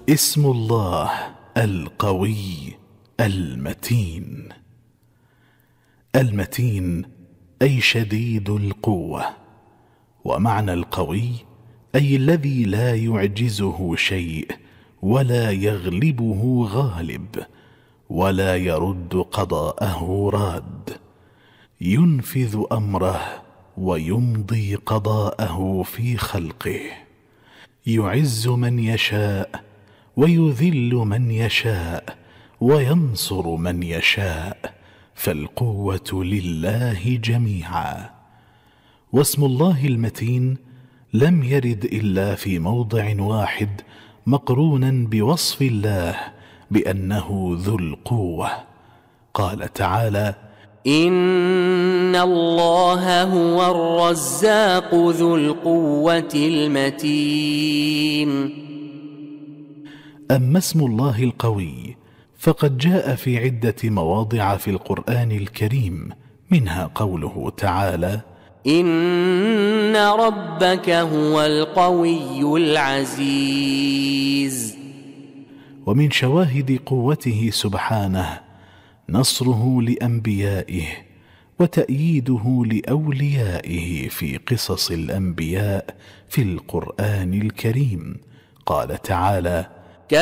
اسم الله القوي المتين. المتين أي شديد القوة، ومعنى القوي أي الذي لا يعجزه شيء ولا يغلبه غالب ولا يرد قضاءه راد، ينفذ أمره ويمضي قضاءه في خلقه، يعز من يشاء ويذل من يشاء وينصر من يشاء، فالقوة لله جميعا. واسم الله المتين لم يرد إلا في موضع واحد مقرونا بوصف الله بأنه ذو القوة. قال تعالى: إن الله هو الرزاق ذو القوة المتين. أما اسم الله القوي فقد جاء في عدة مواضع في القرآن الكريم، منها قوله تعالى: إن ربك هو القوي العزيز. ومن شواهد قوته سبحانه نصره لأنبيائه وتأييده لأوليائه في قصص الأنبياء في القرآن الكريم. قال تعالى: